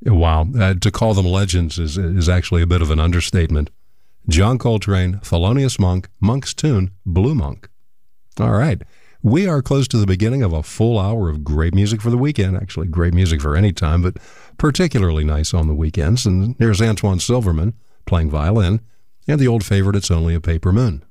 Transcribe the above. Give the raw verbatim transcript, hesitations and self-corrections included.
Wow. Uh, to call them legends is, is actually a bit of an understatement. John Coltrane, Thelonious Monk, Monk's Tune, Blue Monk. All right. We are close to the beginning of a full hour of great music for the weekend. Actually, great music for any time, but particularly nice on the weekends. And here's Antoine Silverman playing violin and the old favorite, It's Only a Paper Moon.